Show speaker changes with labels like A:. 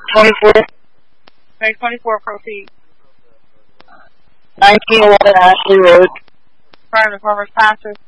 A: 24.
B: Make 24, proceed.
A: 1911 Ashley Road.
B: Affirmative, whoever's passes.